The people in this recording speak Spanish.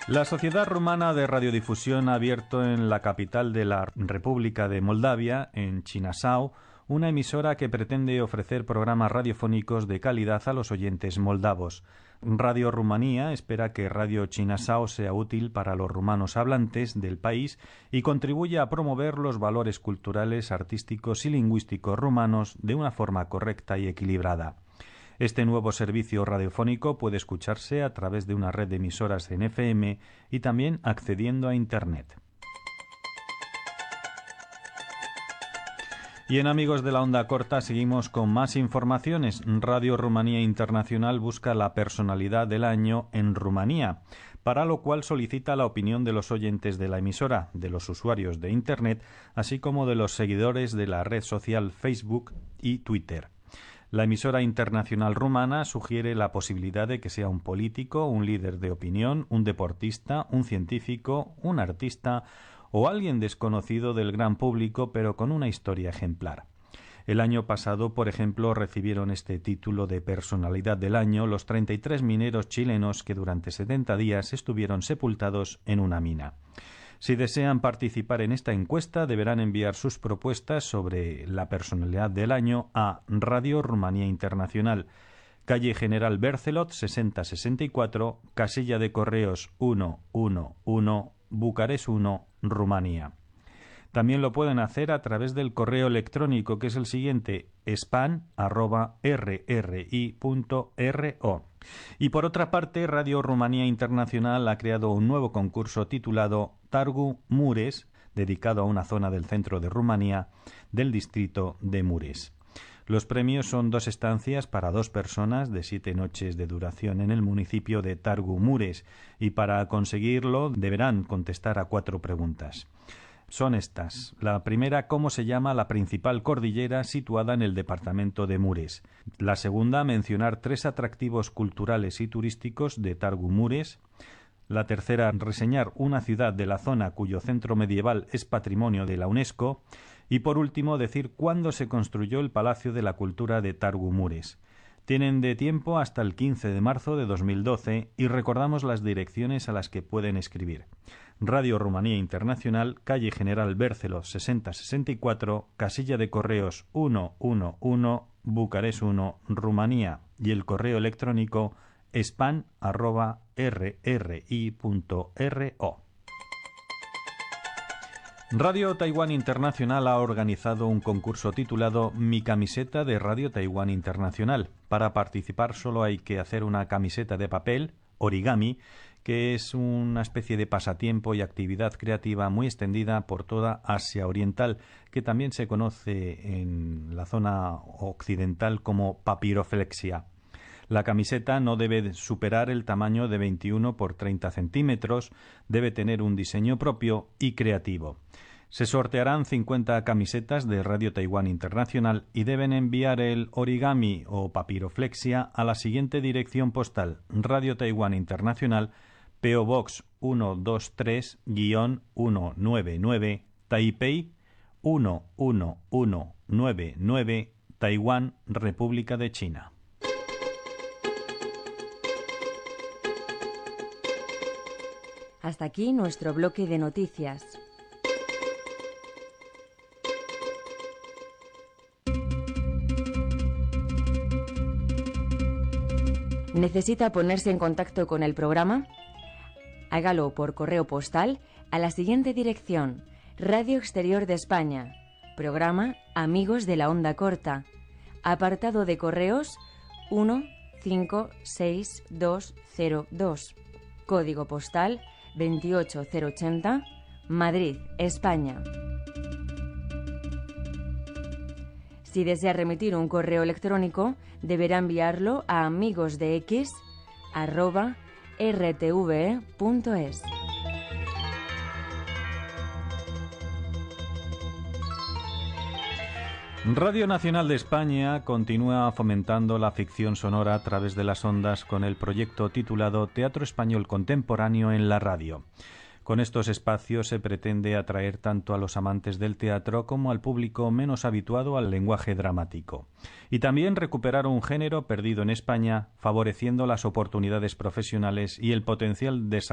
La Sociedad Rumana de Radiodifusión ha abierto en la capital de la República de Moldavia, en Chinasau, una emisora que pretende ofrecer programas radiofónicos de calidad a los oyentes moldavos. Radio Rumanía espera que Radio Chinasau sea útil para los rumanos hablantes del país y contribuya a promover los valores culturales, artísticos y lingüísticos rumanos de una forma correcta y equilibrada. Este nuevo servicio radiofónico puede escucharse a través de una red de emisoras en FM y también accediendo a Internet. Y en Amigos de la Onda Corta seguimos con más informaciones. Radio Rumanía Internacional busca la personalidad del año en Rumanía, para lo cual solicita la opinión de los oyentes de la emisora, de los usuarios de Internet, así como de los seguidores de la red social Facebook y Twitter. La emisora internacional rumana sugiere la posibilidad de que sea un político, un líder de opinión, un deportista, un científico, un artista o alguien desconocido del gran público pero con una historia ejemplar. El año pasado, por ejemplo, recibieron este título de personalidad del año los 33 mineros chilenos que durante 70 días estuvieron sepultados en una mina. Si desean participar en esta encuesta, deberán enviar sus propuestas sobre la personalidad del año a Radio Rumanía Internacional, calle General Bercelot 6064, casilla de correos 111, Bucarest 1, Rumanía. También lo pueden hacer a través del correo electrónico, que es el siguiente: span@rri.ro. Y por otra parte, Radio Rumanía Internacional ha creado un nuevo concurso titulado Târgu Mureș, dedicado a una zona del centro de Rumanía, del distrito de Mureș. Los premios son 2 estancias para 2 personas de 7 noches de duración en el municipio de Târgu Mureș, y para conseguirlo deberán contestar a 4 preguntas. Son estas. La primera, ¿cómo se llama la principal cordillera situada en el departamento de Mureș? La segunda, mencionar 3 atractivos culturales y turísticos de Târgu Mureș. La tercera, reseñar una ciudad de la zona cuyo centro medieval es patrimonio de la UNESCO. Y por último, decir cuándo se construyó el Palacio de la Cultura de Târgu Mureș. Tienen de tiempo hasta el 15 de marzo de 2012 y recordamos las direcciones a las que pueden escribir. Radio Rumanía Internacional, calle General Bercelot 6064, casilla de correos 111, Bucarest 1, Rumanía, y el correo electrónico span@rri.ro. Radio Taiwán Internacional ha organizado un concurso titulado Mi camiseta de Radio Taiwán Internacional. Para participar solo hay que hacer una camiseta de papel, origami, que es una especie de pasatiempo y actividad creativa muy extendida por toda Asia Oriental, que también se conoce en la zona occidental como papiroflexia. La camiseta no debe superar el tamaño de 21 por 30 centímetros, debe tener un diseño propio y creativo. Se sortearán 50 camisetas de Radio Taiwán Internacional y deben enviar el origami o papiroflexia a la siguiente dirección postal: Radio Taiwán Internacional, P.O. Box 123-199, Taipei 11199, Taiwán, República de China. Hasta aquí nuestro bloque de noticias. ¿Necesita ponerse en contacto con el programa? Hágalo por correo postal a la siguiente dirección: Radio Exterior de España, programa Amigos de la Onda Corta, apartado de correos 156202, código postal 28080, Madrid, España. Si desea remitir un correo electrónico, deberá enviarlo a amigosdex@rtve.es. Radio Nacional de España continúa fomentando la ficción sonora a través de las ondas con el proyecto titulado Teatro Español Contemporáneo en la Radio. Con estos espacios se pretende atraer tanto a los amantes del teatro como al público menos habituado al lenguaje dramático. Y también recuperar un género perdido en España, favoreciendo las oportunidades profesionales y el potencial desarrollo